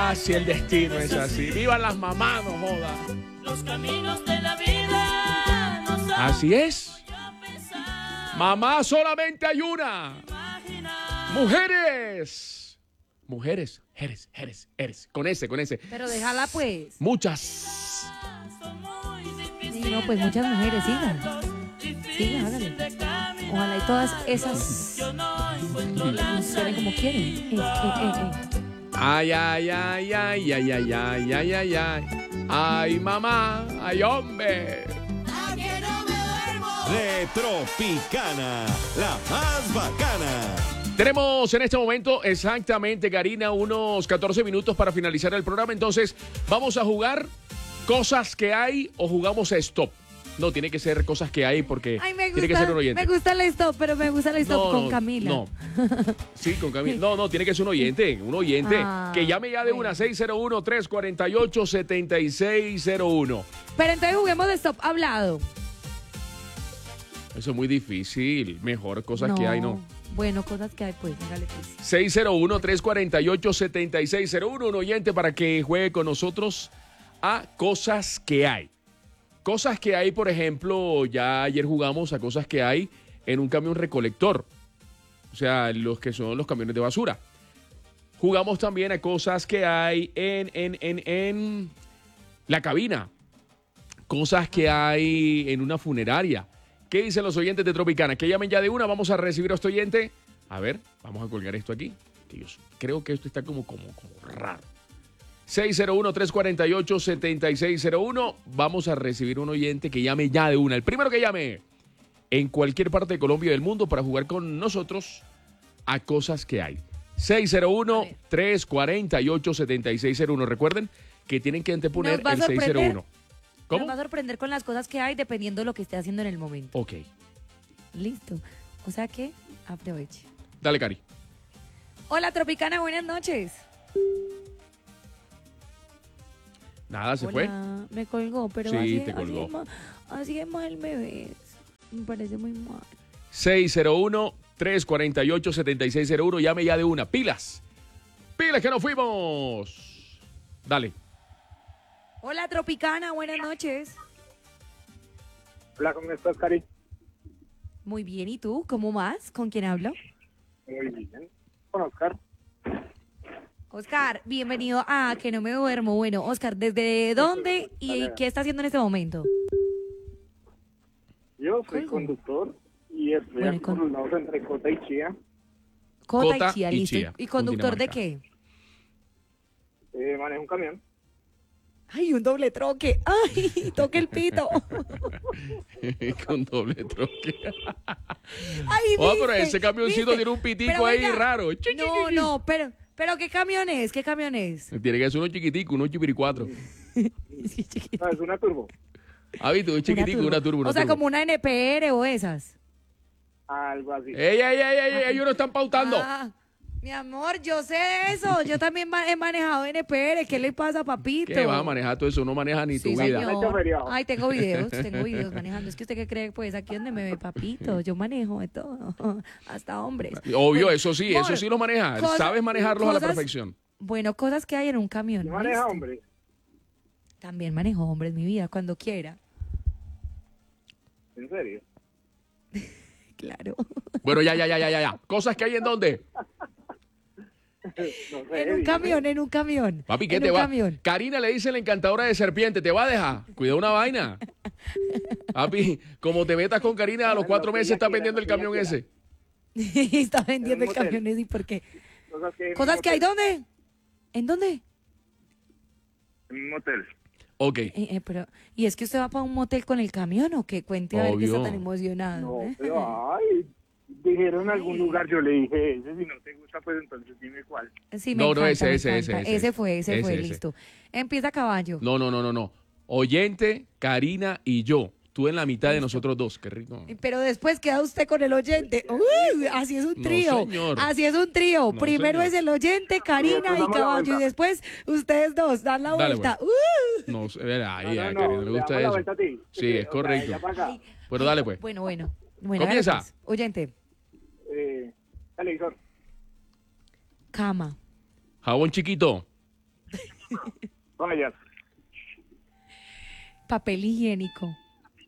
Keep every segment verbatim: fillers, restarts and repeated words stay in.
si el destino es así. ¡Vivan las mamás, no joda! Los caminos de la vida no son Así es. Mamá solamente hay una. Mujeres. Mujeres. Eres, eres, eres. Con ese, con ese. Pero déjala pues. Muchas. Sí, no, pues muchas mujeres, sigan. Sigan, hágale. Ojalá y todas esas funcionen como quieren. Eh, eh, eh, eh. Ay, ay, ay, ay, ay, ay, ay, ay, ay, ay. Ay, mamá, ay, hombre. Retropicana, la más bacana. Tenemos en este momento exactamente, Karina, unos catorce minutos para finalizar el programa. Entonces, vamos a jugar cosas que hay o jugamos a stop. No, tiene que ser cosas que hay porque Ay, me gusta, tiene que ser un oyente. Me gusta el stop, pero me gusta el stop No, con no, Camila. No. Sí, con Camila. No, no, tiene que ser un oyente. Un oyente. Ah, que llame ya de bueno. una seis cero uno, tres cuatro ocho, siete seis cero uno. Pero entonces juguemos de stop hablado. Eso es muy difícil. Mejor cosas No. que hay, ¿no? Bueno, cosas que hay, pues, hágale pues. seis cero uno, tres cuatro ocho, siete seis cero uno. Un oyente para que juegue con nosotros a cosas que hay. Cosas que hay, por ejemplo, ya ayer jugamos a cosas que hay en un camión recolector. O sea, los que son los camiones de basura. Jugamos también a cosas que hay en, en, en, en la cabina. Cosas que hay en una funeraria. ¿Qué dicen los oyentes de Tropicana? Que llamen ya de una. Vamos a recibir a este oyente. A ver, vamos a colgar esto aquí. Que yo creo que esto está como, como, como raro. seis cero uno, tres cuatro ocho, siete seis cero uno. Vamos a recibir un oyente que llame ya de una. El primero que llame en cualquier parte de Colombia y del mundo para jugar con nosotros a cosas que hay. seis cero uno, tres cuatro ocho, siete seis cero uno. Recuerden que tienen que anteponer Nos va a el seis cero uno. ¿Cómo? Nos va a sorprender con las cosas que hay dependiendo de lo que esté haciendo en el momento. Ok. Listo. O sea que aproveche. Dale, Cari. Hola, Tropicana, buenas noches. Nada, se Hola, fue. me colgó, pero Sí, así, te así colgó. es mal, así es mal me ves. Me parece muy mal. seis cero uno, tres cuatro ocho, siete seis cero uno. Llame ya de una. Pilas. Pilas que nos fuimos. Dale. Hola, Tropicana, buenas noches. Hola, ¿cómo estás, Cari? Muy bien, ¿y tú? ¿Cómo vas? ¿Con quién hablo? Muy bien. Con Oscar. Oscar, bienvenido a Que No Me Duermo. Bueno, Oscar, ¿desde dónde y Dale. qué está haciendo en este momento? Yo soy Colgo. conductor y estoy Bueno, y aquí con- por los lados entre Cota y Chía. Cota, Cota y Chía, y listo. Chía, ¿Y conductor de Cundinamarca. qué? Eh, manejo un camión. Ay, un doble troque. Ay, toque el pito. Con doble troque. Ay, Oh, pero ¿viste? ese camioncito ¿Viste? tiene un pitico Pero ahí venga, raro. Chi, chi, No, chi, chi. no, pero, pero ¿qué camión es? ¿Qué camión es? Tiene que ser uno chiquitico, uno chipiricuatro. Sí, chiquito. No, es una turbo. Ah, viste, un chiquitico, una turbo. Una O sea, turbo. como una N P R o esas. Algo así. ¡Ey, ey, ey, ey! ey, ellos no están pautando. Ah, mi amor, yo sé de eso. Yo también ma- he manejado N P R. ¿Qué le pasa, papito? ¿Qué vas a manejar todo eso? No maneja ni Sí, tu vida. señor. Hecho feriado. Ay, tengo videos, tengo videos manejando. Es que usted qué cree, pues aquí donde me ve, papito. Yo manejo de todo, hasta hombres. Obvio, Bueno, eso sí, eso amor, sí lo maneja. cosas- Sabes manejarlos a la cosas- perfección. Bueno, cosas que hay en un camión. ¿Quién maneja, ¿viste? hombre? También manejo hombres, mi vida, cuando quiera. ¿En serio? Claro. Bueno, ya, ya, ya, ya, ya, ya. Cosas que hay en dónde. No sé, En un dime. camión, en un camión. Papi, ¿qué en te un va? camión. Karina le dice la encantadora de serpiente, ¿te va a dejar? Cuidado una vaina. Papi, como te metas con Karina, a los No, cuatro no, meses ella está quiera, vendiendo el no, ella camión quiera. ese. Está vendiendo En el un motel. camión ese, ¿y por qué? Cosas que, ¿Cosas que hay en dónde? ¿En dónde? un motel. Ok. Eh, eh, pero, ¿y es que usted va para un motel con el camión o qué? Cuente a ver qué está Obvio. tan emocionado. No, ¿eh? pero ay, dijeron en algún lugar, yo le dije ese, si no te gusta, pues entonces dime cuál. Sí, me No, no, encanta, ese, me ese, ese, encanta. ese. fue, ese, Ese, fue, ese. listo. Empieza caballo. No, no, no, no, no. Oyente, Karina y yo. Tú en la mitad de nosotros dos. Qué rico. Pero después queda usted con el oyente. Uy, así es un No, trío. señor. Así es un trío. No, Primero señor. es el oyente, Karina después y damos la caballo. Y vuelta. después ustedes dos dan la Dale, vuelta. Uh. No, sé, verá, ahí, No, a no, Karina no, le le gusta damos la eso. vuelta a ti. Sí, O es sea, correcto. ella para acá. Bueno, dale pues. Bueno, bueno. bueno Comienza. hágale, pues. Oyente, Eh, televisor. cama. Jabón chiquito. Vayas. Papel higiénico.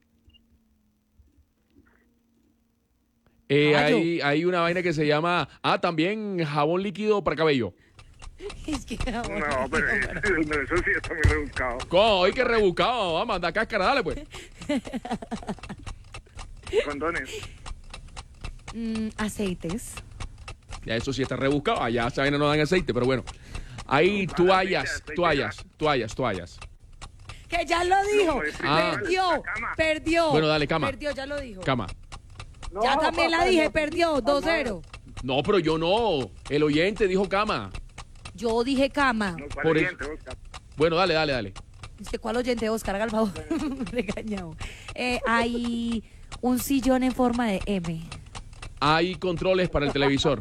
Eh, Caballo. hay, hay una vaina que se llama, ah, también jabón líquido para cabello. Es que No, pero eh, no, eso sí está muy rebuscado. ¿Cómo? Hay que rebuscado, vamos, anda cáscara, dale pues. Condones. Mm, aceites. Ya eso sí está rebuscado, allá esa vaina no dan aceite, pero bueno. Hay No, toallas, aceite, toallas, toallas, toallas. Que ya lo dijo. No, es Ah. Perdió. la cama. Perdió. Bueno, dale, cama. Perdió, ya lo dijo. Cama. No, Ya también la dije, no. perdió. dos cero. No, pero yo no. El oyente dijo cama. Yo dije cama. No, Por ¿cuál eso. oyente, Oscar? Bueno, dale, dale, dale. Dice, ¿cuál oyente, Oscar? Haga el favor. Regañado. Eh, hay un sillón en forma de M. Hay controles para el televisor.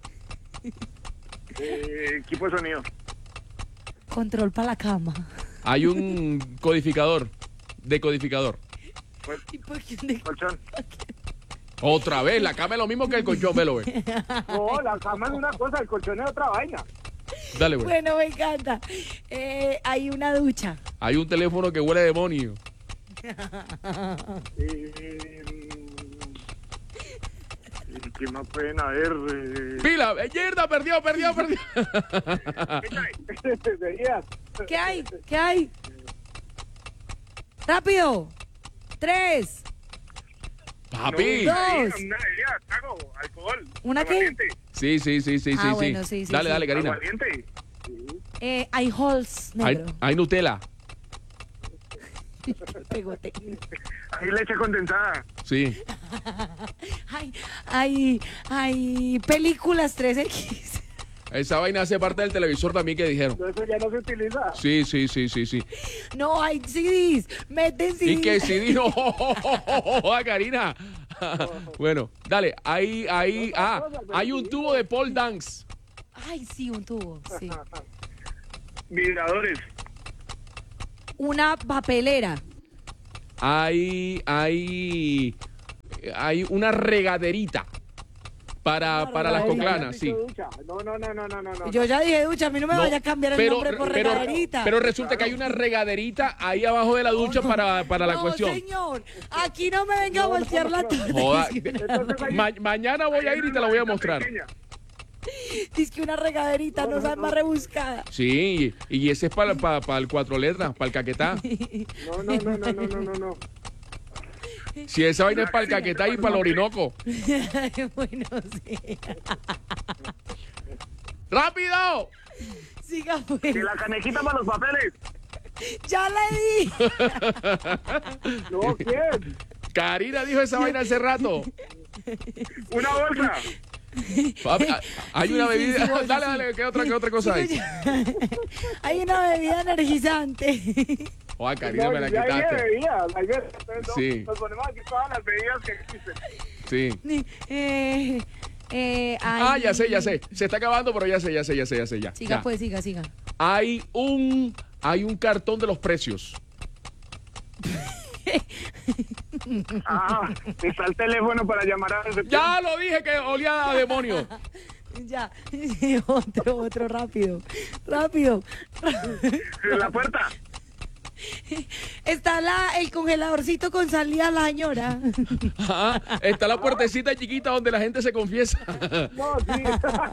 Eh, equipo de sonido. Control para la cama. Hay un codificador. Decodificador. ¿Y por qué de- Colchón. Otra vez, la cama es lo mismo que el colchón, velo, ve. No, la cama es una cosa, el colchón es otra vaina. Dale, güey. Bueno, me encanta. Eh, hay una ducha. Hay un teléfono que huele a demonio. Eh, mm, ¿Qué más pueden haber? Eh, ¡Pila! ¡Eh, ¡Mierda! ¡Perdió, perdió, perdió! Verías. ¿Qué hay? ¿Qué hay? Rápido. Tres. ¡Papi! No. Una bebida, trago, alcohol. ¿Una qué? aguardiente, Sí, sí, sí, sí, sí, Ah, sí. bueno, sí, sí, Dale, sí. dale, Karina. Aguardiente. Eh, hay halls Hay, negro. hay Nutella. Pegote. Hay leche condensada. Sí. Hay, hay, hay películas tres equis. Esa vaina hace parte del televisor también que dijeron. No, eso ya no se utiliza. Sí, sí, sí, sí, sí. No, hay C Ds. Meten C Ds. Y que si dijo, a Karina. Bueno, dale, ahí, ahí, ah, hay un tubo de pole dance. Ay, sí, un tubo. Sí. Vibradores. Una papelera. Hay, hay, hay una regaderita para, para las regaderita. coclanas, sí. No, no, no, no, no, no. no. Yo ya dije ducha, a mí no me No, vaya a cambiar el pero, nombre por pero, regaderita. pero resulta que hay una regaderita ahí abajo de la ducha para, para la no, cuestión. señor, aquí no me venga a voltear la tarde. Joda, Entonces hay- ma- mañana voy a ir y te la voy a mostrar. Pequeña. Dice que una regaderita no sabe más rebuscada. Sí, y ese es para, para, para el cuatro letras, para el caquetá. No, no, no, no, no, no, no, no. Si esa vaina es para el caquetá y para el orinoco. Bueno, sí. ¡Rápido! Siga pues. Y la canejita para los papeles. Ya le di. No, ¿quién? Karina dijo esa vaina hace rato. Una bolsa. Papi, ah, hay Sí, una sí, bebida. sí, bolsa, dale, sí. dale, ¿qué otra, qué otra cosa hay? Sigo yo. Hay una bebida energizante. Oa, Karina, No, me la ya hay quitaste. bebidas, hay bebidas. Entonces, no, Sí. Nos ponemos aquí todas las bebidas que existen. Sí. Eh, eh, hay- Ah, ya sé, ya sé. Se está acabando, pero ya sé, ya sé, ya sé, ya sé, ya. Siga Ya. pues, siga, siga. Hay un, hay un cartón de los precios. Ah, está el teléfono para llamar a recepción. Ya lo dije que olía a demonio. Ya. Otro, otro, rápido. Rápido. En la puerta. Está la, el congeladorcito con salida a la señora. Ajá. Está la puertecita chiquita donde la gente se confiesa. No, sí.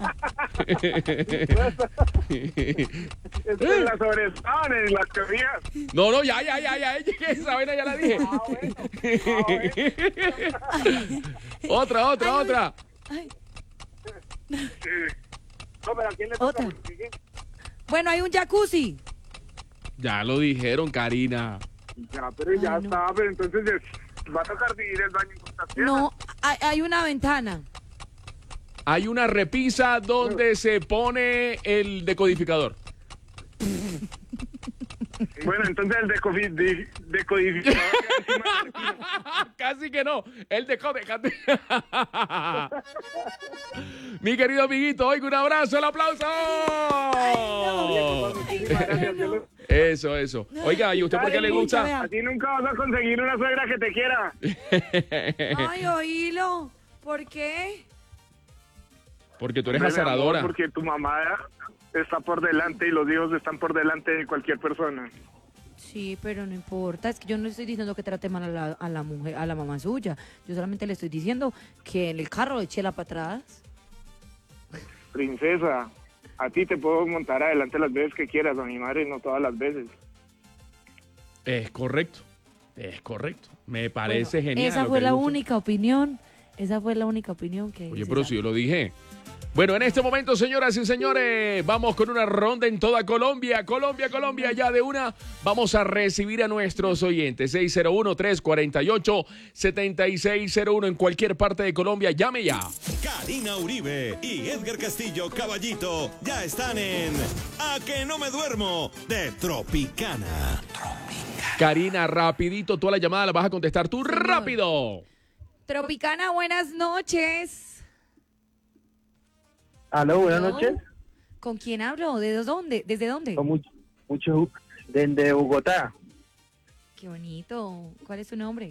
Esto es la sobreestaban en las teorías. No, no, ya, ya, ya, ya. Esa vaina ya la dije. Ah, bueno. Ah, bueno. Otra, otra, otra. Ay, Sí. No, pero ¿a quién le toca? Otra. Porque sigue. bueno, hay un jacuzzi. Ya lo dijeron, Karina. Ya, pero ya Ay, no. estaba, pero entonces eh, va a tocar dividir el baño en cuantas piezas. No, hay, hay una ventana. Hay una repisa donde se pone el decodificador. Bueno, entonces el decofi- de- decodificador queda encima de la esquina. Casi que no. El decode. Mi querido amiguito, oiga, un abrazo, el aplauso. Muchísimas gracias, yo lo- Eso, eso. Oiga, ¿y usted por qué le gusta? A ti nunca vas a conseguir una suegra que te quiera. Ay, oílo. ¿Por qué? Porque tú eres Hombre, mi amor, azaradora. Porque tu mamá está por delante y los hijos están por delante de cualquier persona. Sí, pero no importa, es que yo no estoy diciendo que trate mal a la, a la mujer, a la mamá suya. Yo solamente le estoy diciendo que en el carro eche la para atrás. Princesa, a ti te puedo montar adelante las veces que quieras, a mi madre no todas las veces. Es correcto, es correcto. Me parece Bueno, genial. esa lo fue que la dice. única opinión, esa fue la única opinión que... Oye, se pero sabe. si yo lo dije. Bueno, en este momento, señoras y señores, vamos con una ronda en toda Colombia. Colombia, Colombia, ya de una. Vamos a recibir a nuestros oyentes. seis cero uno, tres cuatro ocho, siete seis cero uno en cualquier parte de Colombia. Llame ya. Karina Uribe y Edgar Castillo Caballito ya están en A que no me duermo de Tropicana. Karina, rapidito, toda la llamada la vas a contestar tú rápido. Tropicana, buenas noches. Aló, buenas Hello. noches. ¿Con quién hablo? ¿Desde dónde? ¿Desde dónde? Con mucho, mucho desde Bogotá. Qué bonito. ¿Cuál es tu nombre?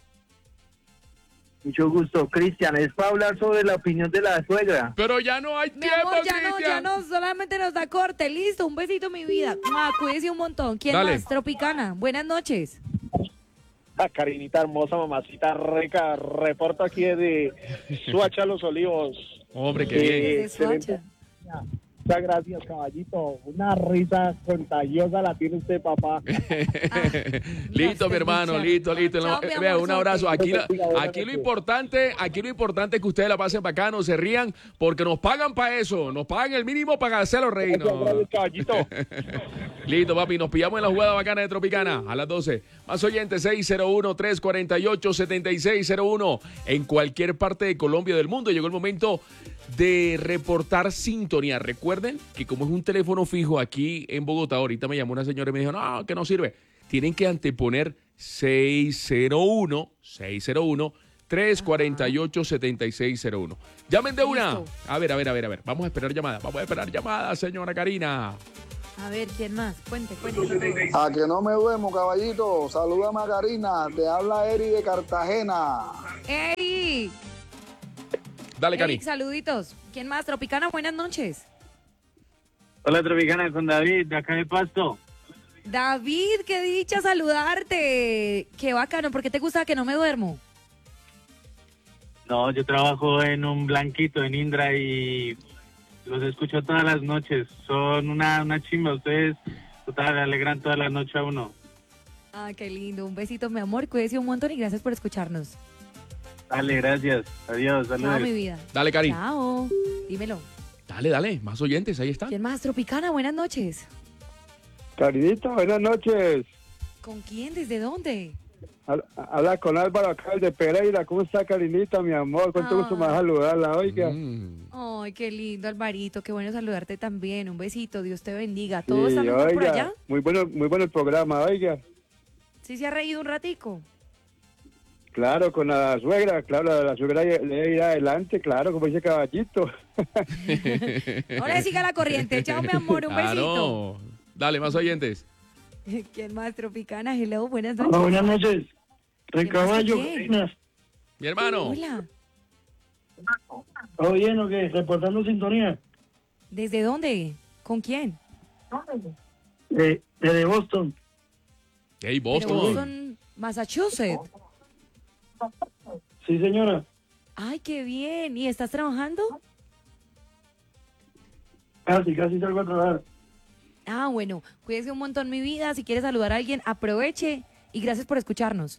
Mucho gusto, Cristian. Es para hablar sobre la opinión de la suegra. Pero ya no hay Mi tiempo, amor, ya no, ya Cristian. no, solamente nos da corte. Listo, un besito, mi vida. Ah, cuídese un montón. ¿Quién Dale. más? Tropicana. Buenas noches. La Karinita hermosa, mamacita rica. Reporto aquí de Suacha, Los Olivos. Hombre, qué Sí. bien. Desde excelente. Soacha. Muchas gracias, caballito. Una risa contagiosa la tiene usted, papá. Listo, mi hermano, listo, listo. Chao, mi Eh, vea, un amorzote. abrazo. Aquí, la- aquí lo importante, aquí lo importante es que ustedes la pasen bacano, se rían, porque nos pagan para eso, nos pagan el mínimo para hacerlo reír. Muchas No. gracias, caballito. Listo, papi, nos pillamos en la jugada bacana de Tropicana a las doce. Más oyentes, seis cero uno, tres cuatro ocho, siete seis cero uno. En cualquier parte de Colombia o del mundo llegó el momento de reportar sintonía. Recuerden que como es un teléfono fijo aquí en Bogotá, ahorita me llamó una señora y me dijo, no, que no sirve. Tienen que anteponer seis cero uno, seis cero uno, tres cuatro ocho, siete seis cero uno. Llamen de una. Listo. A ver, a ver, a ver, a ver. Vamos a esperar llamadas. Vamos a esperar llamadas, señora Karina. A ver, ¿quién más? Cuente, cuente. A que no me duermo, caballito. Salúdame a Karina. Te habla Eri de Cartagena. Eric. Dale, Cari. Eric, saluditos. ¿Quién más? Tropicana, buenas noches. Hola, Tropicana, con David, de acá de Pasto. David, qué dicha saludarte. Qué bacano. ¿Por qué te gusta que no me duermo? No, yo trabajo en un blanquito en Indra y los escucho todas las noches. Son una, una chimba. Ustedes total, alegran toda la noche a uno. Ah, qué lindo. Un besito, mi amor. Cuídese un montón y gracias por escucharnos. Dale, gracias. Adiós, Chao, saludos. mi vida. Dale, Cari. Chao. Dímelo. Dale, dale. Más oyentes, ahí están. ¿Quién más? Tropicana, buenas noches. Karinita, buenas noches. ¿Con quién? ¿Desde dónde? Habla con Álvaro acá de Pereira. ¿Cómo está, Karinita, mi amor? Cuánto Ah. gusto más saludarla, oiga. Mm. Ay, qué lindo, Alvarito. Qué bueno saludarte también. Un besito. Dios te bendiga. ¿Todo Sí, está mejor por oiga, allá? muy bueno, muy bueno el programa, oiga. ¿Sí se ha reído un ratico? Claro, con la suegra, claro, la suegra le debe ir adelante, claro, como dice Caballito. Ahora siga la corriente. Chao, mi amor. Un Ah, besito. no. Dale, más oyentes. ¿Quién más? Tropicana. Hello, buenas noches. Hola, buenas noches. ¿Qué más, Recaballo, quién? Karina. Mi hermano. Hola. ¿Todo bien o qué? Reportando sintonía. ¿Desde dónde? ¿Con quién? De, desde Boston. Hey, De Boston. Boston, Massachusetts. Sí, señora. Ay, qué bien. ¿Y estás trabajando? Casi, casi salgo a trabajar. Ah, bueno. Cuídese un montón, mi vida. Si quieres saludar a alguien, aproveche. Y gracias por escucharnos.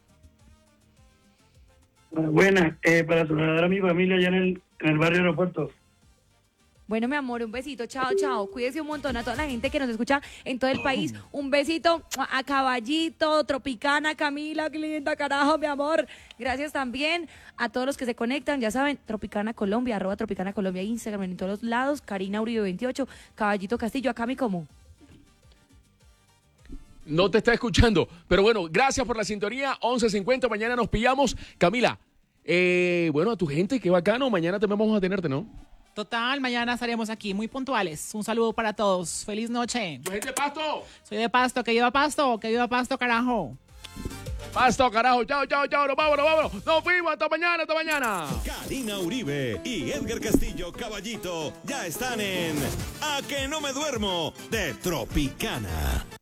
Buena, eh, para saludar a mi familia allá en el, en el barrio aeropuerto. Bueno, mi amor, un besito. Chao, chao. Cuídese un montón a toda la gente que nos escucha en todo el país. Un besito a Caballito, Tropicana, Camila, qué linda, carajo, mi amor. Gracias también a todos los que se conectan. Ya saben, Tropicana Colombia, arroba Tropicana Colombia, Instagram, en todos los lados. Karina Uribe veintiocho, Caballito Castillo, acá mi como. No te está escuchando. Pero bueno, gracias por la sintonía. once cincuenta, mañana nos pillamos. Camila, eh, bueno, a tu gente, qué bacano. Mañana también vamos a tenerte, ¿no? Total, mañana estaremos aquí, muy puntuales. Un saludo para todos. Feliz noche. Tu gente, Pasto. Soy de Pasto, que viva Pasto, que viva Pasto, carajo. Pasto, carajo. Chao, chao, chao. Nos vamos, nos vamos. Nos fuimos. Hasta mañana, hasta mañana. Karina Uribe y Edgar Castillo Caballito ya están en A que no me duermo de Tropicana.